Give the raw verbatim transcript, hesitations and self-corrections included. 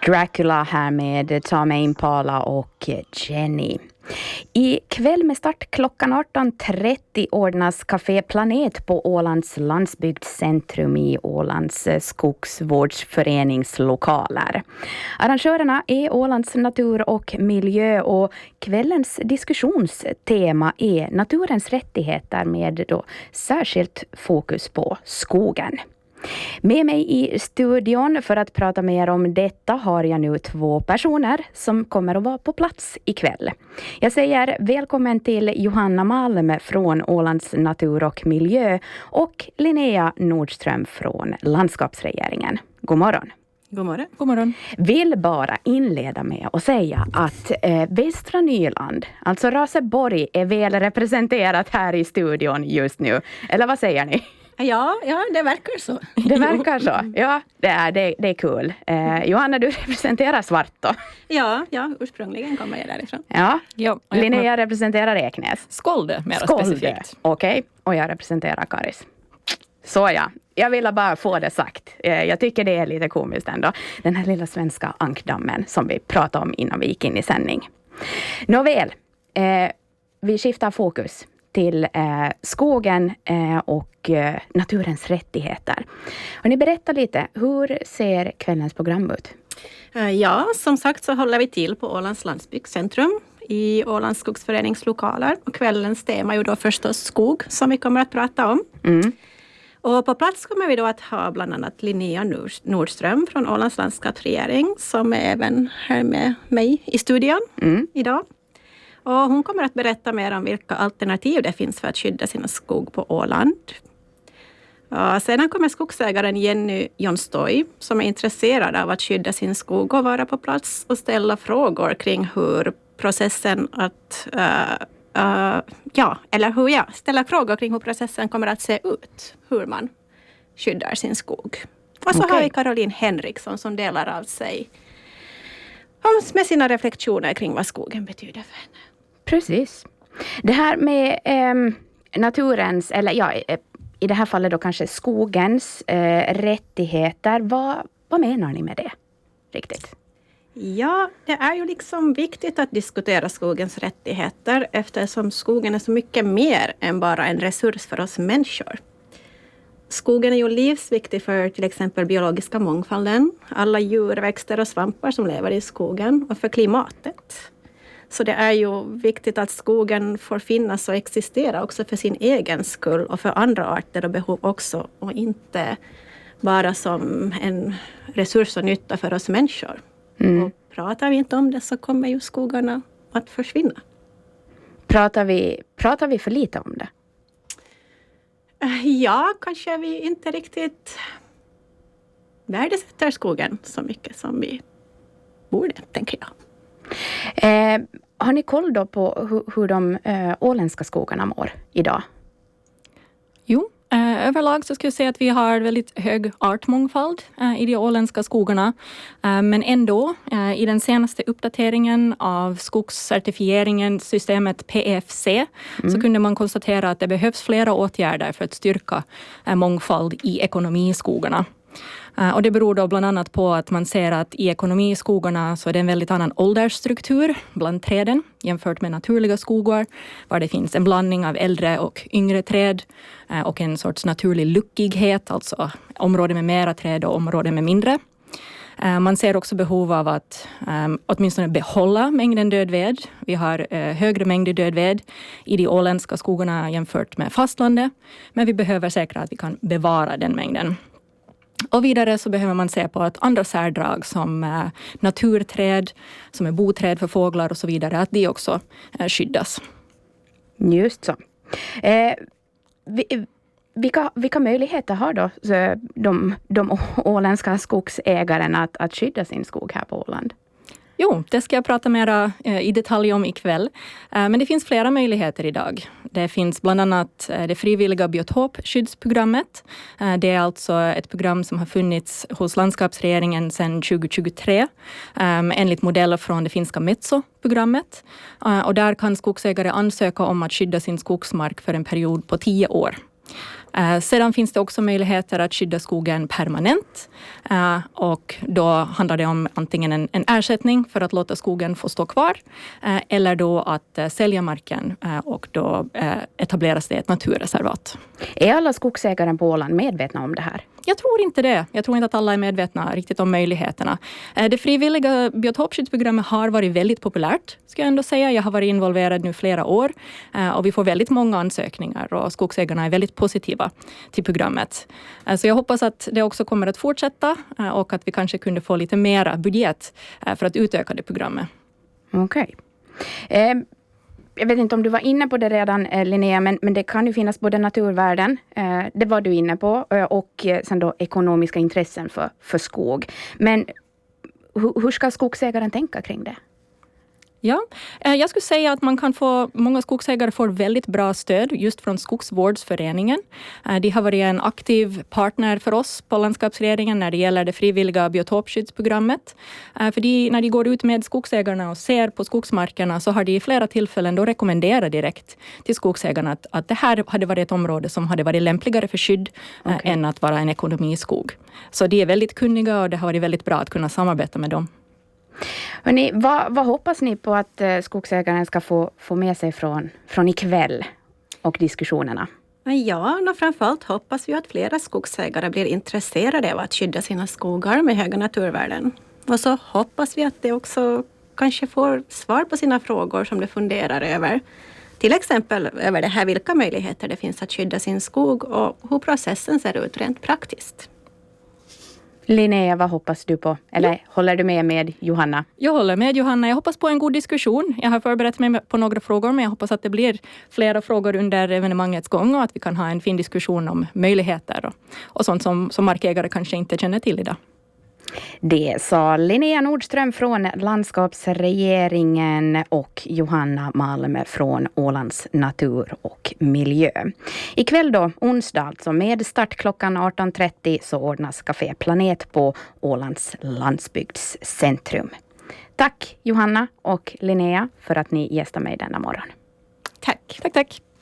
Dracula här med Tame Impala och Jenny. I kväll med start klockan arton trettio ordnas Café Planet på Ålands landsbygdscentrum i Ålands skogsvårdsföreningslokaler. Arrangörerna är Ålands natur och miljö och kvällens diskussionstema är naturens rättigheter med då särskilt fokus på skogen. Med mig i studion för att prata mer om detta har jag nu två personer som kommer att vara på plats ikväll. Jag säger välkommen till Johanna Malm från Ålands natur och miljö och Linnea Nordström från landskapsregeringen. God morgon. God morgon. God morgon. Vill bara inleda med att säga att eh, Västra Nyland, alltså Raseborg, är väl representerat här i studion just nu. Eller vad säger ni? Ja, ja, det verkar så. Det verkar så. Ja, det är, det, det är kul. Eh, Johanna, du representerar Svart då. Ja, ja, ursprungligen kommer jag därifrån. Ja, ja Linnea jag representerar Eknäs. Skolde, mer Skolde. specifikt. Okej, okay. Och jag representerar Karis. Så ja, jag ville bara få det sagt. Eh, jag tycker det är lite komiskt ändå. Den här lilla svenska ankdammen som vi pratade om innan vi gick in i sändning. Nåväl, eh, vi skiftar fokus till eh, skogen eh, och eh, naturens rättigheter. Och ni berättar lite, hur ser kvällens program ut? Ja, som sagt så håller vi till på Ålands landsbygdscentrum i Ålands skogsföreningslokaler. Och kvällens tema är ju då förstås skog som vi kommer att prata om. Mm. Och på plats kommer vi då att ha bland annat Linnea Nordström från Ålands landskapsregering som är även här med mig i studion mm. idag. Och hon kommer att berätta mer om vilka alternativ det finns för att skydda sina skog på Åland. Och sedan kommer skogsägaren Jenny Jonstoj som är intresserad av att skydda sin skog och vara på plats och ställa frågor kring hur processen att uh, uh, ja, eller hur ja, ställa frågor kring hur processen kommer att se ut, hur man skyddar sin skog. Och så okay. har vi Caroline Henriksson som delar av sig med sina reflektioner kring vad skogen betyder för henne. Precis. Det här med eh, naturens, eller ja, i det här fallet då kanske skogens eh, rättigheter. Vad, vad menar ni med det riktigt? Ja, det är ju liksom viktigt att diskutera skogens rättigheter eftersom skogen är så mycket mer än bara en resurs för oss människor. Skogen är ju livsviktig för till exempel biologiska mångfalden, alla djur, växter och svampar som lever i skogen och för klimatet. Så det är ju viktigt att skogen får finnas och existera också för sin egen skull och för andra arter och behov också och inte bara som en resurs och nytta för oss människor. Mm. Och pratar vi inte om det så kommer ju skogarna att försvinna. Pratar vi, pratar vi för lite om det? Ja, kanske vi inte riktigt värdesätter skogen så mycket som vi borde, tänker jag. Eh, har ni koll då på hur, hur de eh, åländska skogarna mår idag? Jo, eh, överlag så ska jag säga att vi har väldigt hög artmångfald eh, i de åländska skogarna. Eh, men ändå, eh, i den senaste uppdateringen av skogscertifieringen, systemet P F C, mm. så kunde man konstatera att det behövs flera åtgärder för att styrka eh, mångfald i ekonomiskogarna. Och det beror då bland annat på att man ser att i ekonomiskogarna så är det en väldigt annan åldersstruktur bland träden jämfört med naturliga skogar, var det finns en blandning av äldre och yngre träd och en sorts naturlig luckighet, alltså områden med mera träd och områden med mindre. Man ser också behov av att um, åtminstone behålla mängden död ved. Vi har uh, högre mängder död ved i de åländska skogarna jämfört med fastlandet, men vi behöver säkra att vi kan bevara den mängden. Och vidare så behöver man se på att andra särdrag som eh, naturträd, som är boträd för fåglar och så vidare, att de också eh, skyddas. Just så. Eh, vi, vilka, vilka möjligheter har då så de, de åländska skogsägarna att, att skydda sin skog här på Åland? Jo, det ska jag prata mer eh, i detalj om ikväll. Eh, men det finns flera möjligheter idag. Det finns bland annat eh, det frivilliga biotopskyddsprogrammet. Eh, det är alltså ett program som har funnits hos landskapsregeringen sedan tjugo tjugotre. Eh, enligt modeller från det finska Metso-programmet. Eh, och där kan skogsägare ansöka om att skydda sin skogsmark för en period på tio år. Eh, sedan finns det också möjligheter att skydda skogen permanent. Eh, och då handlar det om antingen en, en ersättning för att låta skogen få stå kvar. Eh, eller då att eh, sälja marken eh, och då eh, etableras det ett naturreservat. Är alla skogsägare på Åland medvetna om det här? Jag tror inte det. Jag tror inte att alla är medvetna riktigt om möjligheterna. Det frivilliga biotopskyddsprogrammet har varit väldigt populärt, ska jag ändå säga. Jag har varit involverad nu flera år och vi får väldigt många ansökningar och skogsägarna är väldigt positiva till programmet. Så jag hoppas att det också kommer att fortsätta och att vi kanske kunde få lite mera budget för att utöka det programmet. Okej. Okay. Eh. Jag vet inte om du var inne på det redan, Linnea, men, men det kan ju finnas både naturvärden, eh, det var du inne på, och eh, sen då ekonomiska intressen för, för skog. Men hur, hur ska skogsägaren tänka kring det? Ja, jag skulle säga att man kan få, många skogsägare får väldigt bra stöd just från Skogsvårdsföreningen. De har varit en aktiv partner för oss på landskapsregeringen när det gäller det frivilliga biotopskyddsprogrammet. För de, när de går ut med skogsägarna och ser på skogsmarkerna så har de i flera tillfällen då rekommenderat direkt till skogsägarna att, att det här hade varit ett område som hade varit lämpligare för skydd okay. än att vara en ekonomiskog. Så de är väldigt kunniga och det har varit väldigt bra att kunna samarbeta med dem. Hörrni, vad, vad hoppas ni på att eh, skogsägaren ska få, få med sig från, från ikväll och diskussionerna? Ja, och framförallt hoppas vi att flera skogsägare blir intresserade av att skydda sina skogar med höga naturvärden. Och så hoppas vi att de också kanske får svar på sina frågor som de funderar över. Till exempel över det här, vilka möjligheter det finns att skydda sin skog och hur processen ser ut rent praktiskt. Linnea, vad hoppas du på? Eller ja. Håller du med med Johanna? Jag håller med Johanna. Jag hoppas på en god diskussion. Jag har förberett mig på några frågor, men jag hoppas att det blir flera frågor under evenemangets gång och att vi kan ha en fin diskussion om möjligheter och, och sånt som, som markägare kanske inte känner till idag. Det sa Linnea Nordström från landskapsregeringen och Johanna Malm från Ålands natur och miljö. Ikväll då, onsdag alltså, med start klockan arton trettio så ordnas Café Planet på Ålands landsbygdscentrum. Tack Johanna och Linnea för att ni gästade mig denna morgon. Tack. Tack, tack.